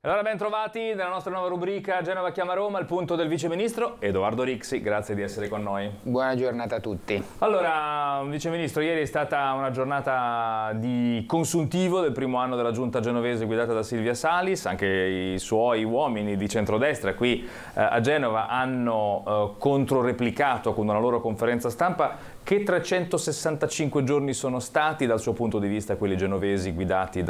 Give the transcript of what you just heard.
Allora, ben trovati nella nostra nuova rubrica Genova chiama Roma, il punto del viceministro Edoardo Rixi. Grazie di essere con noi. Buona giornata a tutti. Allora, viceministro, ieri è stata una giornata di consuntivo del primo anno della giunta genovese guidata da Silvia Salis. Anche i suoi uomini di centrodestra qui a Genova hanno controreplicato con una loro conferenza stampa. Che 365 giorni sono stati dal suo punto di vista quelli genovesi guidati